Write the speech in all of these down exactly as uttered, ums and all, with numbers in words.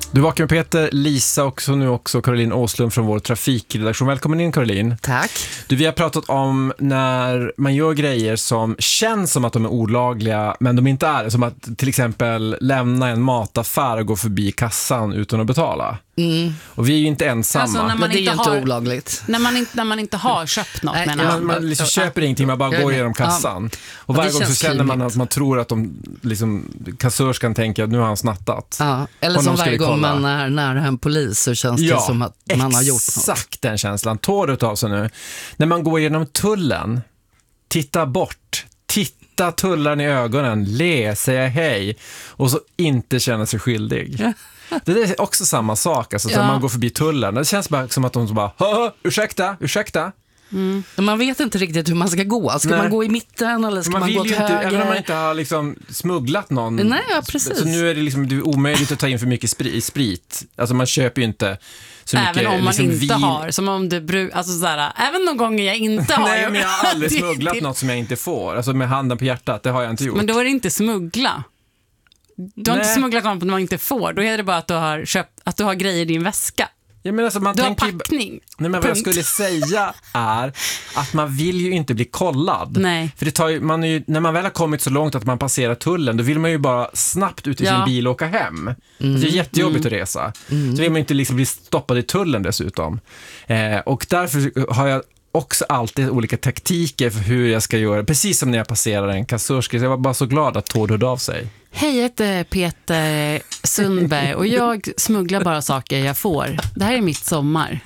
Du vakar med Peter, Lisa och så nu också Caroline Åslund från vår trafikredaktion. Välkommen in, Caroline. Tack. Du, vi har pratat om när man gör grejer som känns som att de är olagliga men de inte är. Som att till exempel lämna en mataffär och gå förbi kassan utan att betala. Mm. Och vi är ju inte ensamma. Alltså, när man men det är ju inte inte har, olagligt. När man inte, när man inte har köpt något. Nej, Men Ja, ja, man, man liksom köper ingenting, man bara går igenom kassan. Och varje det gång så känns känner man kymigt. att man tror att de, liksom, kassörskan tänker att nu har han snattat. Ja, eller Och som någon ska varje vi gång kolla. man är nära en polis så känns det som att man har gjort något. Exakt den känslan. Tåret av sig nu. När man går igenom tullen, titta bort, titta tullaren i ögonen, le, säga hej och så inte känna sig skyldig. Det är också samma sak, alltså, Ja. när man går förbi tullen. Det känns bara som att de så bara, Hå, ursäkta, ursäkta. Mm. Man vet inte riktigt hur man ska gå. Ska Nej. man gå i mitten eller ska Man, man, vill gå åt ju inte, höger? även om man inte har liksom smugglat någon. Nej, ja, precis. Så nu är det liksom det är omöjligt att ta in för mycket sprit. sprit. Alltså man köper ju inte så mycket. även om man liksom, inte vin. har. Som om du bru- alltså såhär, även någon gång jag inte har. Nej, men jag har aldrig Det- smugglat det- något som jag inte får. Alltså med handen på hjärtat, det har jag inte gjort. Men då är det inte smuggla. Du har Nej. inte smugglat något man inte får. Då är det bara att du har köpt, att du har grejer i din väska. Ja, men alltså man Du har tänker ju- packning. Nej, men vad jag Punkt. skulle säga är att man vill ju inte bli kollad. Nej. För det tar ju, man är ju, när man väl har kommit så långt att man passerar tullen, då vill man ju bara snabbt ut i Ja. sin bil och åka hem. Mm. Det är jättejobbigt att resa. Mm. Så vill man inte liksom bli stoppad i tullen dessutom. Eh, och därför har jag också alltid olika taktiker för hur jag ska göra. Precis som när jag passerar en kassörska. Jag var bara så glad att Tord hörde av sig. Hej, jag heter Peter Sundberg och jag smugglar bara saker jag får. Det här är mitt sommar.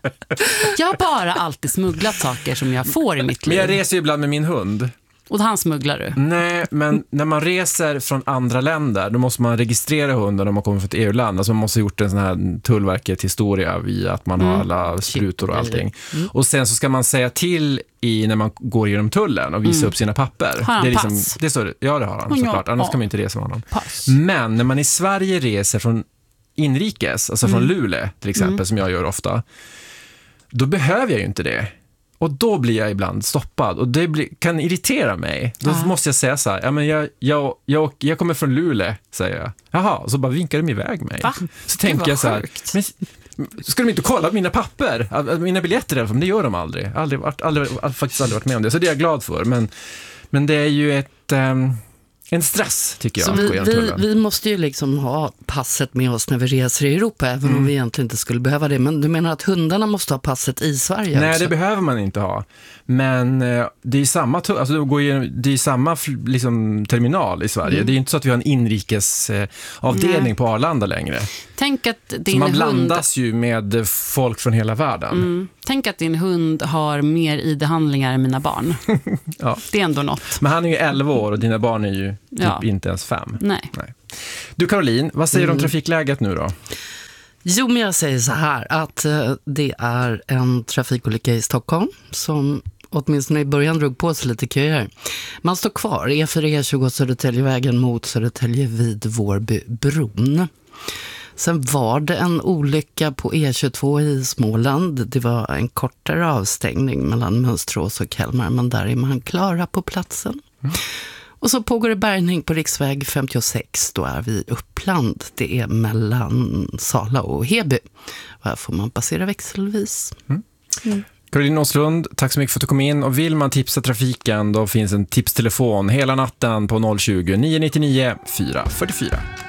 Jag har bara alltid smugglat saker som jag får i mitt Men jag liv. reser ju ibland med min hund. Och han smugglar du. Nej, men när man reser från andra länder, då måste man registrera hunden om man kommer från ett E U-land. Alltså man måste ha gjort en sån här Tullverket-historia via att man har alla sprutor och allting. Och sen så ska man säga till i när man går genom tullen och visa upp sina papper. Har han det är liksom, pass? det står, ja, det har han Ja, såklart. Annars ja. kan man inte resa med honom. Pass. Men när man i Sverige reser från inrikes, alltså från Luleå till exempel, som jag gör ofta, då behöver jag ju inte det. Och då blir jag ibland stoppad. Och det blir, kan irritera mig. Då Ah. måste jag säga så här, ja, men jag, jag, jag, jag kommer från Luleå, säger jag. Jaha, och så bara vinkar de iväg mig. Va? Så tänker vad jag så här, sjukt. men ska de inte kolla mina papper? Mina biljetter i alla fall, men det gör de aldrig. Aldrig, varit, aldrig, aldrig faktiskt aldrig varit med om det. Så det är jag glad för. Men, men det är ju ett... Um, en stress, tycker jag, Så att gå vi, igenom vi, tullen. vi måste ju liksom ha passet med oss när vi reser i Europa, även Mm. om vi egentligen inte skulle behöva det. Men du menar att hundarna måste ha passet i Sverige Nej, också? det behöver man inte ha. Men eh, det är ju samma, tu- alltså, det går ju, det är ju samma fl- liksom, terminal i Sverige. Mm. Det är ju inte så att vi har en inrikes eh, avdelning Nej. på Arlanda längre. Tänk att Så din man hund... blandas ju med folk från hela världen. Mm. Tänk att din hund har mer I D-handlingar än mina barn. Ja. Det är ändå något. Men han är ju elva år och dina barn är ju typ Ja. inte ens fem. Nej. Nej. Du, Caroline, vad säger Mm. du om trafikläget nu då? Jo, men jag säger så här att eh, det är en trafikolycka i Stockholm som åtminstone i början drog på sig lite köer. Man står kvar, E fyra E tjugo Södertäljevägen mot Södertälje vid Vårbybron. Sen var det en olycka på E tjugotvå i Småland. Det var en kortare avstängning mellan Mönsterås och Kalmar, men där är man klara på platsen. Mm. Och så pågår det bärgning på riksväg femtiosex. Då är vi i Uppland. Det är mellan Sala och Heby. Och här får man passera växelvis. Mm. Mm. Caroline Åslund, tack så mycket för att du kom in. Och vill man tipsa trafiken, då finns en tipstelefon hela natten på noll tjugo, nio nio nio, fyra fyra fyra.